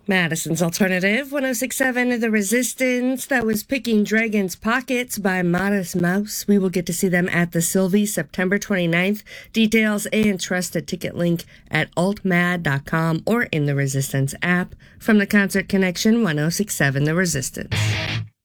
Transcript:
Madison's Alternative, 1067 The Resistance. That was Picking Dragons Pockets by Modest Mouse. We will get to see them at the Sylvie September 29th. Details and trusted ticket link at altmad.com or in the Resistance app. From the Concert Connection, 1067 The Resistance.